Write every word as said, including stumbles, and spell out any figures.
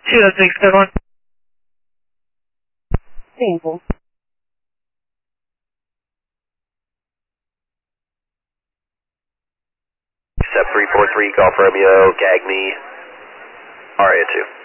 two oh six, good one. Sample. Step three four three, Golf Romeo, Gagne, R A two.